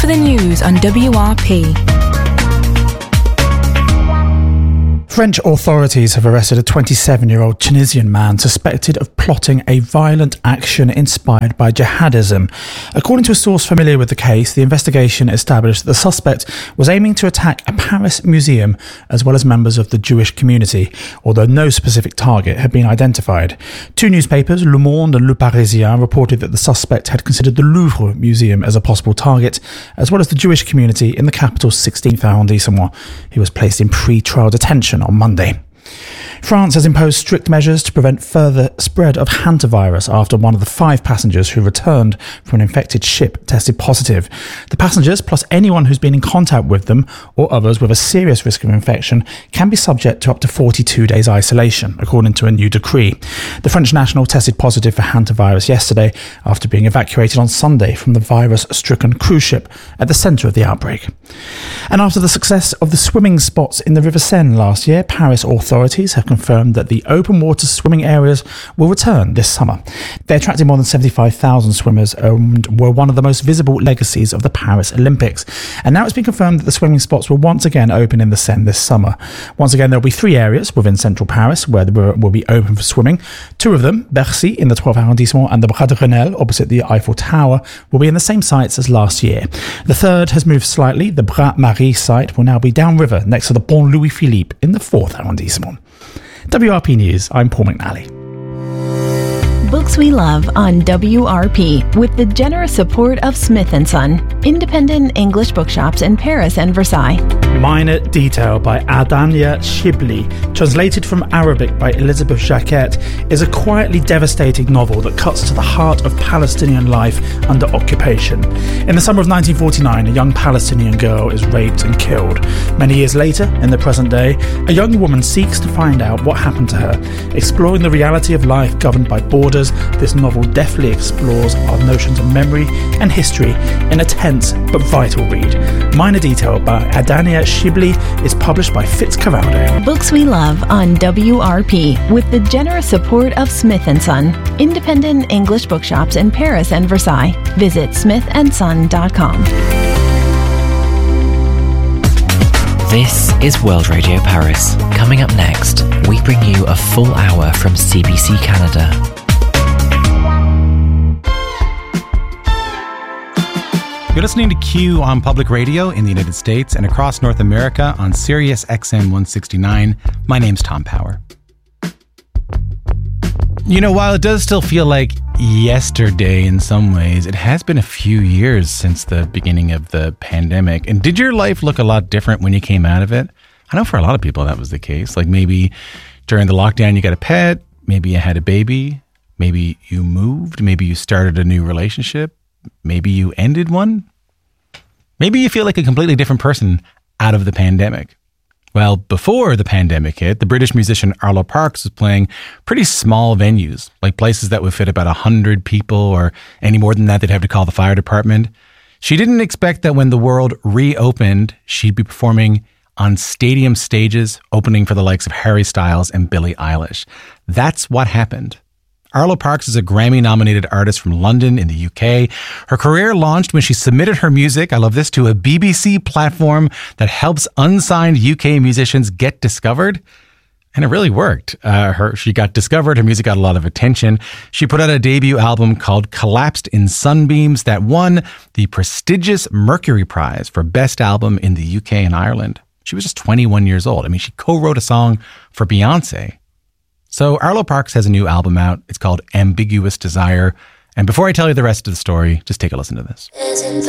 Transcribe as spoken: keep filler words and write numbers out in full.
for the news on W R P. French authorities have arrested a twenty-seven-year-old Tunisian man suspected of plotting a violent action inspired by jihadism. According to a source familiar with the case, the investigation established that the suspect was aiming to attack a Paris museum as well as members of the Jewish community, although no specific target had been identified. Two newspapers, Le Monde and Le Parisien, reported that the suspect had considered the Louvre Museum as a possible target, as well as the Jewish community in the capital's sixteenth arrondissement. He was placed in pre-trial detention on Monday. France has imposed strict measures to prevent further spread of hantavirus after one of the five passengers who returned from an infected ship tested positive. The passengers, plus anyone who's been in contact with them or others with a serious risk of infection, can be subject to up to forty-two days isolation, according to a new decree. The French national tested positive for hantavirus yesterday after being evacuated on Sunday from the virus-stricken cruise ship at the centre of the outbreak. And after the success of the swimming spots in the River Seine last year, Paris authorities have confirmed that the open water swimming areas will return this summer. They attracted more than seventy-five thousand swimmers and were one of the most visible legacies of the Paris Olympics. And now it's been confirmed that the swimming spots will once again open in the Seine this summer. Once again, there will be three areas within central Paris where the river will be open for swimming. Two of them, Bercy in the twelfth arrondissement and the Bras de Grenelle opposite the Eiffel Tower, will be in the same sites as last year. The third has moved slightly. The Bras Marie site will now be downriver next to the Pont Louis-Philippe in the fourth arrondissement. W R P News, I'm Paul McNally. Books we love on W R P with the generous support of Smith and Son, independent English bookshops in Paris and Versailles. Minor Detail by Adania Shibli, translated from Arabic by Elizabeth Jacquet, is a quietly devastating novel that cuts to the heart of Palestinian life under occupation. In the summer of nineteen forty-nine, a young Palestinian girl is raped and killed. Many years later, in the present day, a young woman seeks to find out what happened to her. Exploring the reality of life governed by borders, this novel deftly explores our notions of memory and history in a tense but vital read. Minor Detail by Adania Shibli is published by Fitzcarraldo. Books we love on W R P with the generous support of Smith and Son, independent English bookshops in Paris and Versailles. Visit smith and son dot com. This is World Radio Paris. Coming up next, we bring you a full hour from C B C Canada. You're listening to Q on Public Radio in the United States and across North America on Sirius X M one sixty-nine. My name's Tom Power. You know, while it does still feel like yesterday in some ways, it has been a few years since the beginning of the pandemic. And did your life look a lot different when you came out of it? I know for a lot of people that was the case. Like maybe during the lockdown you got a pet, maybe you had a baby, maybe you moved, maybe you started a new relationship. Maybe you ended one. Maybe you feel like a completely different person out of the pandemic. Well, before the pandemic hit, the British musician Arlo Parks was playing pretty small venues, like places that would fit about one hundred people, or any more than that, they'd have to call the fire department. She didn't expect that when the world reopened, she'd be performing on stadium stages, opening for the likes of Harry Styles and Billie Eilish. That's what happened. Arlo Parks is a Grammy-nominated artist from London in the U K. Her career launched when she submitted her music, I love this, to a B B C platform that helps unsigned U K musicians get discovered. And it really worked. Uh, her, she got discovered. Her music got a lot of attention. She put out a debut album called Collapsed in Sunbeams that won the prestigious Mercury Prize for Best Album in the U K and Ireland. She was just twenty-one years old. I mean, she co-wrote a song for Beyonce. So Arlo Parks has a new album out. It's called Ambiguous Desire. And before I tell you the rest of the story, just take a listen to this.